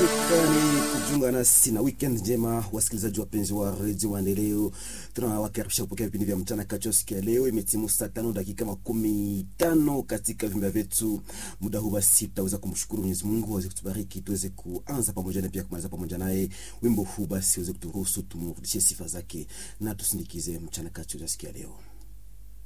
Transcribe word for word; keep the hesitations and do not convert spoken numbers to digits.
Shukrani kujiunga nasi na weekend njema, wasikilizaji wapenzi wa Radio Maendeleo. Tunawakaribisha kupokea vipindi vya mchana kati siku ya leo. Imetimu saa tano dakika makumi tano katika vimba vyetu. Muda huu basi tutaweza kumshukuru Mwenyezi Mungu aweze kutubariki tuweze kuanza pamoja na pia kumaliza pamoja naye. Wimbo huu basi uweze kuturuhusu tumrudishie sifa zake na tusindikize mchana kati siku ya leo.